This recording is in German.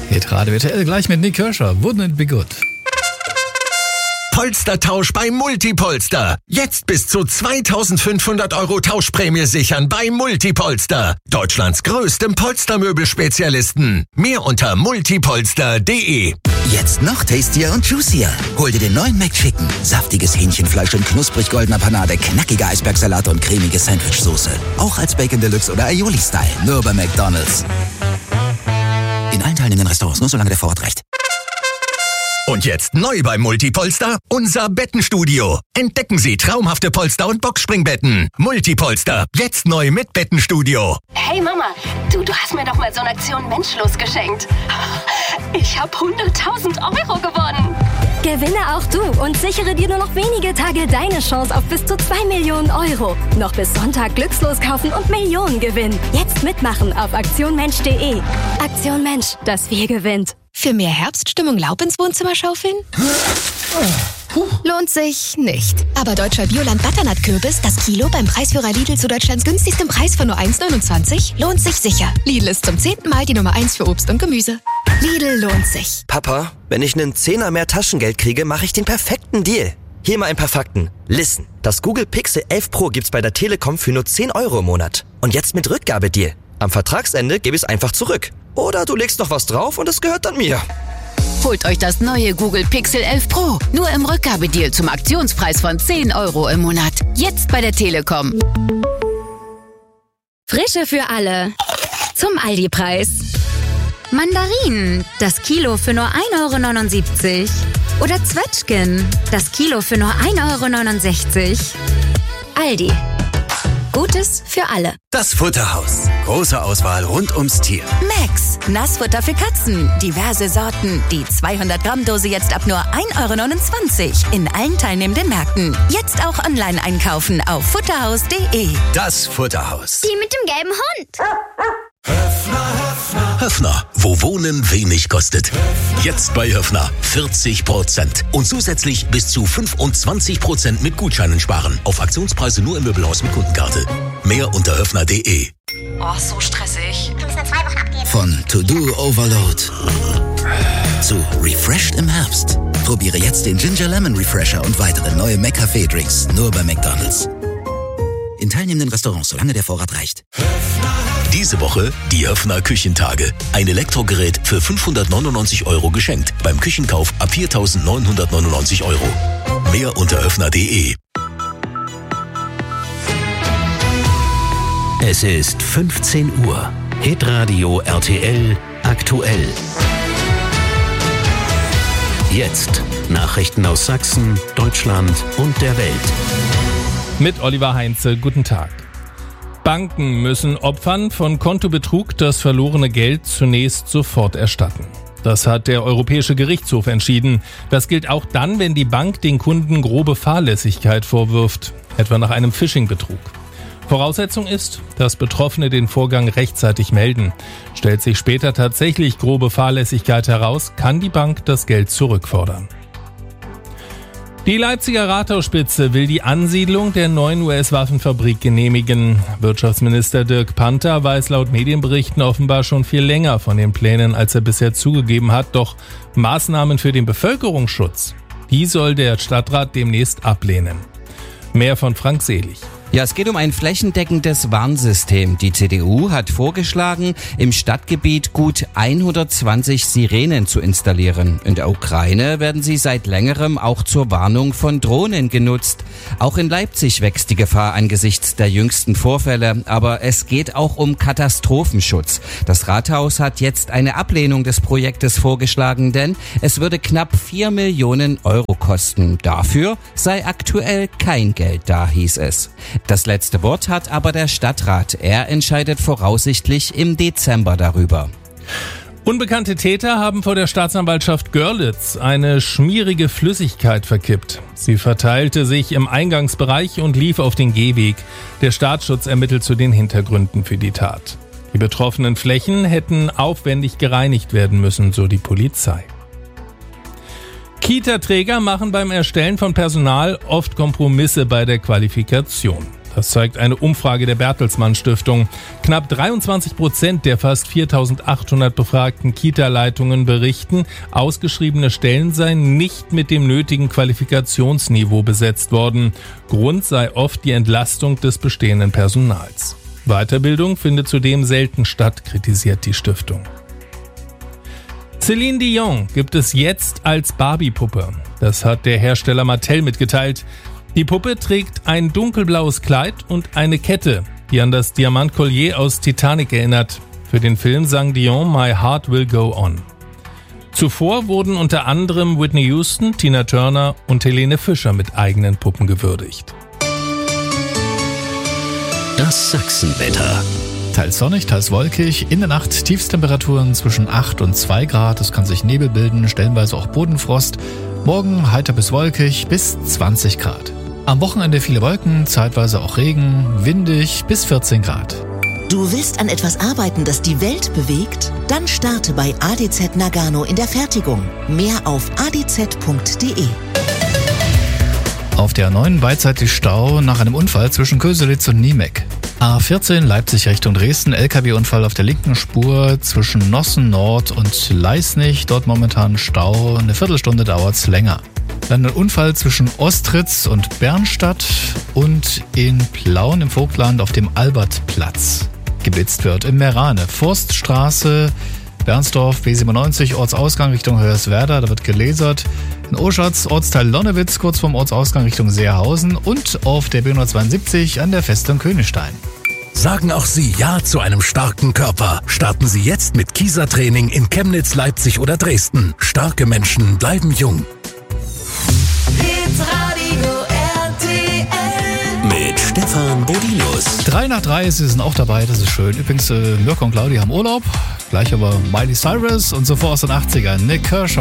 Hitradio RTL gleich mit Nick Kirscher. Wouldn't it be good? Polstertausch bei Multipolster. Jetzt bis zu 2.500 € Tauschprämie sichern bei Multipolster. Deutschlands größtem Polstermöbelspezialisten. Mehr unter multipolster.de. Jetzt noch tastier und juicier. Hol dir den neuen McChicken. Saftiges Hähnchenfleisch in knusprig goldener Panade, knackiger Eisbergsalat und cremige Sandwichsoße. Auch als Bacon Deluxe oder Aioli-Style. Nur bei McDonald's. In allen teilnehmenden Restaurants, nur solange der Vorrat reicht. Und jetzt neu bei Multipolster, unser Bettenstudio. Entdecken Sie traumhafte Polster- und Boxspringbetten. Multipolster, jetzt neu mit Bettenstudio. Hey Mama, du hast mir doch mal so eine Aktion Menschlos geschenkt. Ich habe 100.000 € gewonnen. Gewinne auch du und sichere dir nur noch wenige Tage deine Chance auf bis zu 2 Millionen €. Noch bis Sonntag glückslos kaufen und Millionen gewinnen. Jetzt mitmachen auf aktionmensch.de. Aktion Mensch, das Wir gewinnt. Für mehr Herbststimmung Laub ins Wohnzimmer schaufeln? Lohnt sich nicht. Aber deutscher Bioland-Butternut-Kürbis, das Kilo beim Preisführer Lidl zu Deutschlands günstigstem Preis von nur 1,29, lohnt sich sicher. Lidl ist zum 10. Mal die Nummer 1 für Obst und Gemüse. Lidl lohnt sich. Papa, wenn ich einen Zehner mehr Taschengeld kriege, mache ich den perfekten Deal. Hier mal ein paar Fakten. Listen, das Google Pixel 11 Pro gibt's bei der Telekom für nur 10 € im Monat. Und jetzt mit Rückgabedeal. Am Vertragsende gebe ich es einfach zurück. Oder du legst noch was drauf und es gehört dann mir. Holt euch das neue Google Pixel 11 Pro. Nur im Rückgabedeal zum Aktionspreis von 10 € im Monat. Jetzt bei der Telekom. Frische für alle. Zum Aldi-Preis. Mandarinen, das Kilo für nur 1,79 €. Oder Zwetschgen, das Kilo für nur 1,69 €. Aldi. Gutes für alle. Das Futterhaus. Große Auswahl rund ums Tier. Max, Nassfutter für Katzen. Diverse Sorten. Die 200-Gramm-Dose jetzt ab nur 1,29 € in allen teilnehmenden Märkten. Jetzt auch online einkaufen auf futterhaus.de. Das Futterhaus. Die mit dem gelben Hund. Höffner, wo Wohnen wenig kostet. Jetzt bei Höffner 40% und zusätzlich bis zu 25% mit Gutscheinen sparen. Auf Aktionspreise nur im Möbelhaus mit Kundenkarte. Mehr unter höffner.de. Oh, so stressig. Ich muss nur 2 Wochen abgeben. Von To-Do Overload zu Refreshed im Herbst. Probiere jetzt den Ginger Lemon Refresher und weitere neue McCafé-Drinks nur bei McDonald's. In teilnehmenden Restaurants, solange der Vorrat reicht. Diese Woche die Höffner Küchentage. Ein Elektrogerät für 599 € geschenkt. Beim Küchenkauf ab 4.999 €. Mehr unter höffner.de. Es ist 15 Uhr. Hitradio RTL aktuell. Jetzt Nachrichten aus Sachsen, Deutschland und der Welt. Mit Oliver Heinze, guten Tag. Banken müssen Opfern von Kontobetrug das verlorene Geld zunächst sofort erstatten. Das hat der Europäische Gerichtshof entschieden. Das gilt auch dann, wenn die Bank den Kunden grobe Fahrlässigkeit vorwirft, etwa nach einem Phishing-Betrug. Voraussetzung ist, dass Betroffene den Vorgang rechtzeitig melden. Stellt sich später tatsächlich grobe Fahrlässigkeit heraus, kann die Bank das Geld zurückfordern. Die Leipziger Rathausspitze will die Ansiedlung der neuen US-Waffenfabrik genehmigen. Wirtschaftsminister Dirk Panther weiß laut Medienberichten offenbar schon viel länger von den Plänen, als er bisher zugegeben hat. Doch Maßnahmen für den Bevölkerungsschutz, die soll der Stadtrat demnächst ablehnen. Mehr von Frank Selig. Ja, es geht um ein flächendeckendes Warnsystem. Die CDU hat vorgeschlagen, im Stadtgebiet gut 120 Sirenen zu installieren. In der Ukraine werden sie seit längerem auch zur Warnung von Drohnen genutzt. Auch in Leipzig wächst die Gefahr angesichts der jüngsten Vorfälle. Aber es geht auch um Katastrophenschutz. Das Rathaus hat jetzt eine Ablehnung des Projektes vorgeschlagen, denn es würde knapp 4 Millionen € kosten. Dafür sei aktuell kein Geld da, hieß es. Das letzte Wort hat aber der Stadtrat. Er entscheidet voraussichtlich im Dezember darüber. Unbekannte Täter haben vor der Staatsanwaltschaft Görlitz eine schmierige Flüssigkeit verkippt. Sie verteilte sich im Eingangsbereich und lief auf den Gehweg. Der Staatsschutz ermittelt zu den Hintergründen für die Tat. Die betroffenen Flächen hätten aufwendig gereinigt werden müssen, so die Polizei. Kita-Träger machen beim Erstellen von Personal oft Kompromisse bei der Qualifikation. Das zeigt eine Umfrage der Bertelsmann Stiftung. Knapp 23% der fast 4.800 befragten Kita-Leitungen berichten, ausgeschriebene Stellen seien nicht mit dem nötigen Qualifikationsniveau besetzt worden. Grund sei oft die Entlastung des bestehenden Personals. Weiterbildung findet zudem selten statt, kritisiert die Stiftung. Celine Dion gibt es jetzt als Barbie-Puppe. Das hat der Hersteller Mattel mitgeteilt. Die Puppe trägt ein dunkelblaues Kleid und eine Kette, die an das Diamantkollier aus Titanic erinnert. Für den Film sang Dion My Heart Will Go On. Zuvor wurden unter anderem Whitney Houston, Tina Turner und Helene Fischer mit eigenen Puppen gewürdigt. Das Sachsenwetter. Teils sonnig, teils wolkig. In der Nacht Tiefstemperaturen zwischen 8 und 2 Grad. Es kann sich Nebel bilden, stellenweise auch Bodenfrost. Morgen heiter bis wolkig bis 20 Grad. Am Wochenende viele Wolken, zeitweise auch Regen, windig bis 14 Grad. Du willst an etwas arbeiten, das die Welt bewegt? Dann starte bei ADZ Nagano in der Fertigung. Mehr auf adz.de. Auf der A9 beidseitig Stau nach einem Unfall zwischen Köselitz und Niemeck. A14 Leipzig Richtung Dresden, LKW-Unfall auf der linken Spur zwischen Nossen Nord und Leisnig. Dort momentan Stau, eine Viertelstunde dauert's länger. Dann ein Unfall zwischen Ostritz und Bernstadt und in Plauen im Vogtland auf dem Albertplatz. Geblitzt wird in Merane. Forststraße, Bernsdorf, B97, Ortsausgang Richtung Hoyerswerda, da wird gelasert. In Oschatz, Ortsteil Lonnewitz, kurz vorm Ortsausgang Richtung Seehausen und auf der B172 an der Festung Königstein. Sagen auch Sie Ja zu einem starken Körper. Starten Sie jetzt mit Kieser-Training in Chemnitz, Leipzig oder Dresden. Starke Menschen bleiben jung. Mit Stefan Bodinus. 3 nach 3, sie sind auch dabei, das ist schön. Übrigens, Mirko und Claudia haben Urlaub. Gleich aber Miley Cyrus und zuvor aus den 80ern. Nick Kershaw.